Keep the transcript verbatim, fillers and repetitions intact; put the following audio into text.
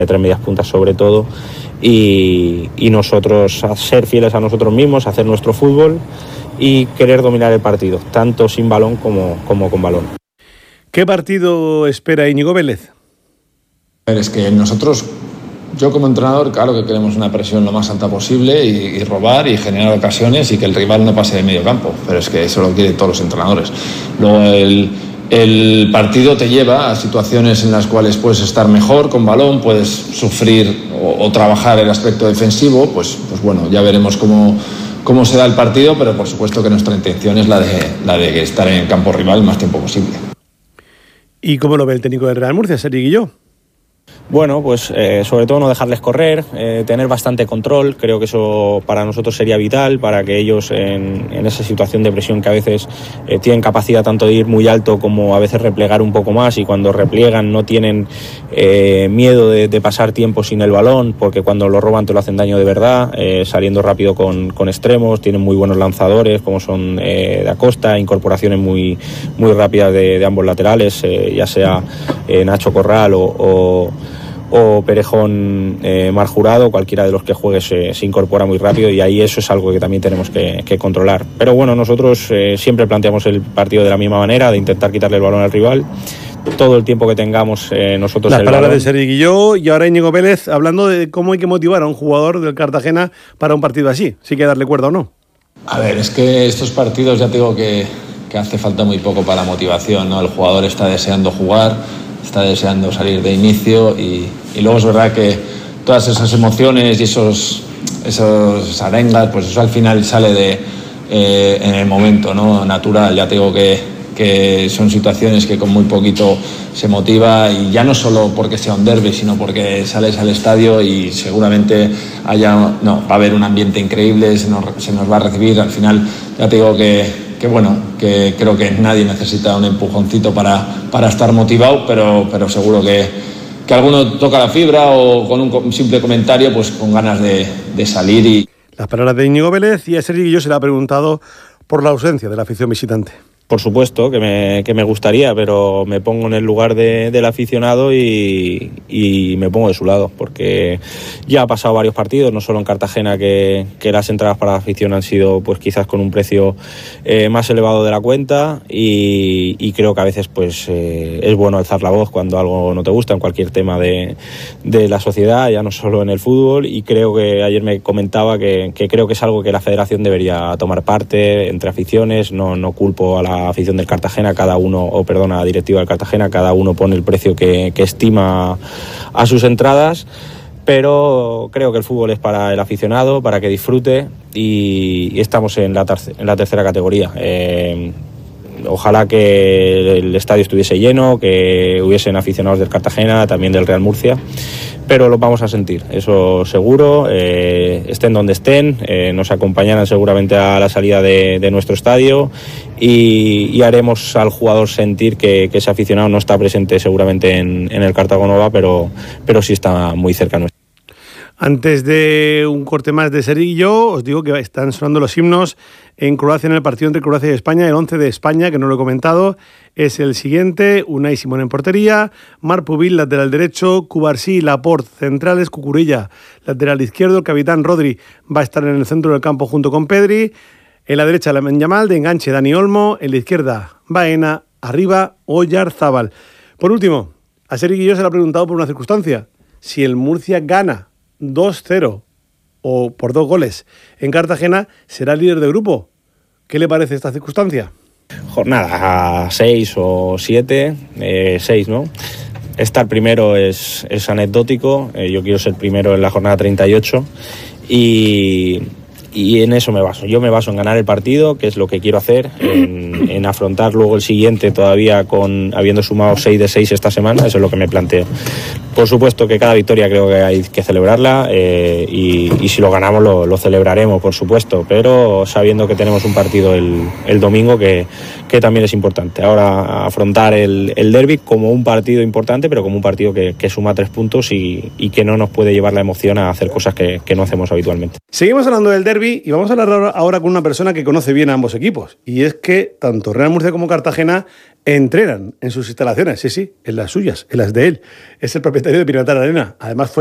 de tres medias puntas sobre todo, y, y nosotros a ser fieles a nosotros mismos, hacer nuestro fútbol y querer dominar el partido, tanto sin balón como, como con balón. ¿Qué partido espera Íñigo Vélez? Es que nosotros, yo como entrenador, claro que queremos una presión lo más alta posible y, y robar y generar ocasiones y que el rival no pase de medio campo, pero es que eso lo quieren todos los entrenadores. Luego el, el partido te lleva a situaciones en las cuales puedes estar mejor con balón, puedes sufrir o, o trabajar el aspecto defensivo, pues, pues bueno, ya veremos cómo, cómo se da el partido, pero por supuesto que nuestra intención es la de, la de estar en el campo rival el más tiempo posible. ¿Y cómo lo ve el técnico del Real Murcia, Sergi Guilló? Bueno, pues eh, sobre todo no dejarles correr, eh, tener bastante control, creo que eso para nosotros sería vital, para que ellos en, en esa situación de presión que a veces eh, tienen capacidad tanto de ir muy alto como a veces replegar un poco más, y cuando repliegan no tienen eh, miedo de, de pasar tiempo sin el balón, porque cuando lo roban te lo hacen daño de verdad, eh, saliendo rápido con, con extremos, tienen muy buenos lanzadores como son eh, Da Costa, incorporaciones muy, muy rápidas de, de ambos laterales, eh, ya sea eh, Nacho Corral o, o o Perejón eh, Mar Jurado, cualquiera de los que juegue se, se incorpora muy rápido, y ahí eso es algo que también tenemos que, que controlar. Pero bueno, nosotros eh, siempre planteamos el partido de la misma manera, de intentar quitarle el balón al rival todo el tiempo que tengamos eh, nosotros. Las el palabras balón. de Sergi Guilló, y ahora Íñigo Vélez hablando de cómo hay que motivar a un jugador del Cartagena para un partido así, si hay que darle cuerda o no. A ver, es que estos partidos ya te digo que, que hace falta muy poco para la motivación, ¿no? El jugador está deseando jugar, está deseando salir de inicio, y, y luego es verdad que todas esas emociones y esos, esos arengas, pues eso al final sale de, eh, en el momento, ¿no? Natural. Ya te digo que, que son situaciones que con muy poquito se motiva, y ya no solo porque sea un derbi, sino porque sales al estadio y seguramente haya, no, va a haber un ambiente increíble, se nos, se nos va a recibir. Al final ya te digo que que bueno, que creo que nadie necesita un empujoncito para, para estar motivado, pero, pero seguro que, que alguno toca la fibra, o con un, un simple comentario, pues con ganas de, de salir. Y las palabras de Íñigo Vélez, y a Sergi Guilló se le ha preguntado por la ausencia de la afición visitante. Por supuesto que me, que me gustaría, pero me pongo en el lugar de, del aficionado y, y me pongo de su lado, porque ya ha pasado varios partidos, no solo en Cartagena, que, que las entradas para la afición han sido pues quizás con un precio eh, más elevado de la cuenta, y, y creo que a veces pues eh, es bueno alzar la voz cuando algo no te gusta en cualquier tema de, de la sociedad, ya no solo en el fútbol, y creo que ayer me comentaba que, que creo que es algo que la federación debería tomar parte entre aficiones. No, no culpo a la afición del Cartagena, cada uno, o perdona, a la directiva del Cartagena, cada uno pone el precio que, que estima a sus entradas, pero creo que el fútbol es para el aficionado, para que disfrute, y, y estamos en la, terce, en la tercera categoría. Eh, ojalá que el estadio estuviese lleno, que hubiesen aficionados del Cartagena, también del Real Murcia, pero lo vamos a sentir, eso seguro, eh, estén donde estén, eh, nos acompañarán seguramente a la salida de, de nuestro estadio, y, y haremos al jugador sentir que, que ese aficionado no está presente seguramente en, en el Cartagonova, pero, pero sí está muy cerca nuestro. Antes de un corte más de Sergi Guilló, os digo que están sonando los himnos en Croacia, en el partido entre Croacia y España. El once de España, que no lo he comentado, es el siguiente: Unai Simón en portería, Marc Pubil lateral derecho, Cubarsí, Laporte centrales, Cucurella lateral izquierdo, el capitán Rodri va a estar en el centro del campo junto con Pedri, en la derecha Lamine Yamal, de enganche Dani Olmo, en la izquierda Baena, arriba Oyarzábal. Por último, a Sergi Guilló se le ha preguntado por una circunstancia: si el Murcia gana dos cero o por dos goles en Cartagena, será líder de grupo. ¿Qué le parece esta circunstancia? Jornada seis o siete, eh, seis, ¿no? Estar primero es, es anecdótico, eh, yo quiero ser primero en la jornada treinta y ocho, y, y en eso me baso. Yo me baso en ganar el partido, que es lo que quiero hacer, en, en afrontar luego el siguiente todavía con habiendo sumado seis de seis esta semana, eso es lo que me planteo. Por supuesto que cada victoria creo que hay que celebrarla, eh, y, y si lo ganamos lo, lo celebraremos, por supuesto, pero sabiendo que tenemos un partido el, el domingo que, que también es importante. Ahora afrontar el, el derbi como un partido importante, pero como un partido que, que suma tres puntos y, y que no nos puede llevar la emoción a hacer cosas que, que no hacemos habitualmente. Seguimos hablando del derbi y vamos a hablar ahora con una persona que conoce bien a ambos equipos, y es que tanto Real Murcia como Cartagena entrenan en sus instalaciones, sí, sí, en las suyas, en las de él. Es el propietario de Pinatar Arena. Además fue